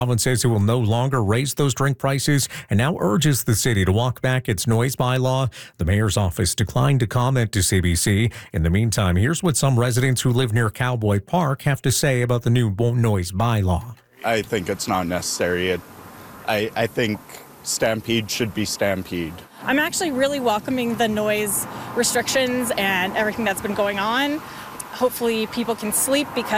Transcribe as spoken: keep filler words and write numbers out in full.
Province says it will no longer raise those drink prices and now urges the city to walk back its noise bylaw. The mayor's office declined to comment to C B C. In the meantime, here's what some residents who live near Cowboy Park have to say about the new noise bylaw. I think it's not necessary. It, I, I think Stampede should be Stampede. I'm actually really welcoming the noise restrictions and everything that's been going on. Hopefully people can sleep because